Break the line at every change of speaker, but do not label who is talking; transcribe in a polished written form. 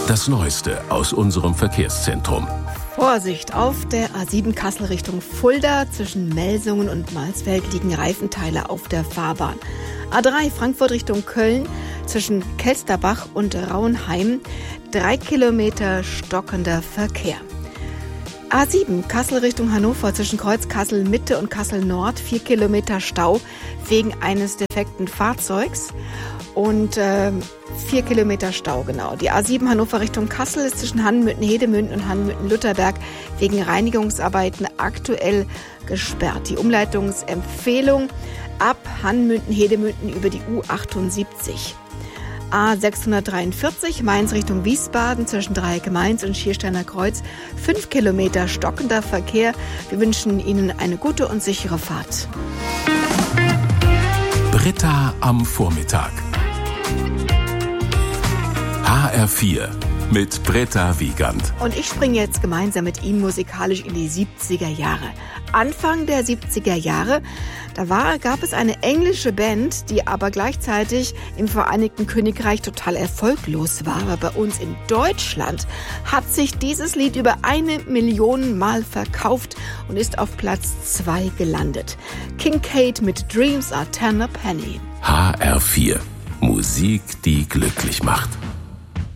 Das Neueste aus unserem Verkehrszentrum.
Vorsicht, auf der A7 Kassel Richtung Fulda zwischen Melsungen und Marsfeld liegen Reifenteile auf der Fahrbahn. A3 Frankfurt Richtung Köln zwischen Kelsterbach und Rauenheim 3 Kilometer stockender Verkehr. A7 Kassel Richtung Hannover zwischen Kreuz Kassel Mitte und Kassel Nord 4 Kilometer Stau wegen eines defekten Fahrzeugs und 4 Kilometer Stau, genau. Die A7 Hannover Richtung Kassel ist zwischen Hannenmünden-Hedemünden und Hannenmünden-Lutherberg wegen Reinigungsarbeiten aktuell gesperrt. Die Umleitungsempfehlung ab Hannenmünden-Hedemünden über die U78. A643 Mainz Richtung Wiesbaden zwischen Dreieck-Mainz und Schiersteiner Kreuz 5 Kilometer stockender Verkehr. Wir wünschen Ihnen eine gute und sichere Fahrt.
Britta am Vormittag. HR4 mit Britta Wiegand.
Und ich springe jetzt gemeinsam mit Ihnen musikalisch in die 70er Jahre. Anfang der 70er Jahre, gab es eine englische Band, die aber gleichzeitig im Vereinigten Königreich total erfolglos war. Aber bei uns in Deutschland hat sich dieses Lied über 1 Million Mal verkauft und ist auf Platz 2 gelandet. Kincaid mit Dreams Are Ten a Penny.
HR4. Musik, die glücklich macht.